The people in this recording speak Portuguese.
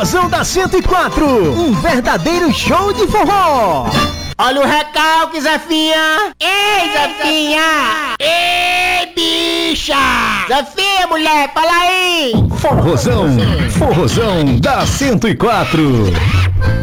Forrozão da 104, um verdadeiro show de forró. Olha o recalque, Zefinha! Ei, Zefinha! Ei, bicha! Zefinha, mulher, fala aí! Forrozão da 104.